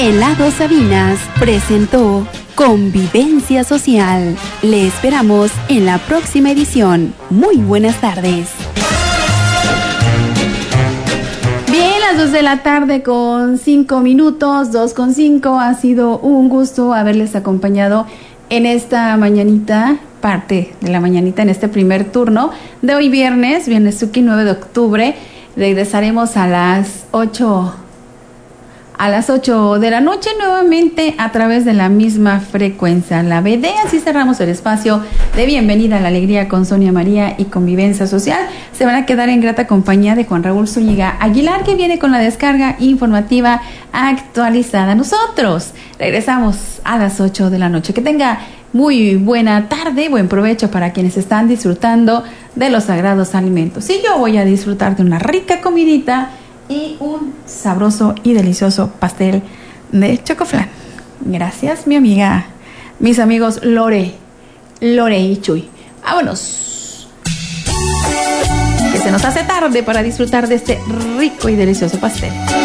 Helado Sabinas presentó Convivencia Social. Le esperamos en la próxima edición. Muy buenas tardes. Bien, las 2 de la tarde con 5 minutos, 2:05. Ha sido un gusto haberles acompañado en esta mañanita, parte de la mañanita en este primer turno de hoy viernes Suki 9 de octubre. Regresaremos a las 8 de la noche nuevamente a través de la misma frecuencia, la BD. Así cerramos el espacio de Bienvenida a la Alegría con Sonia María y Convivencia Social. Se van a quedar en grata compañía de Juan Raúl Zúñiga Aguilar, que viene con la descarga informativa actualizada. Nosotros regresamos a las 8 de la noche. Que tenga muy buena tarde, buen provecho para quienes están disfrutando de los sagrados alimentos. Y yo voy a disfrutar de una rica comidita y un sabroso y delicioso pastel de chocoflán. Gracias, mi amiga, mis amigos Lore y Chuy. Vámonos, que se nos hace tarde para disfrutar de este rico y delicioso pastel.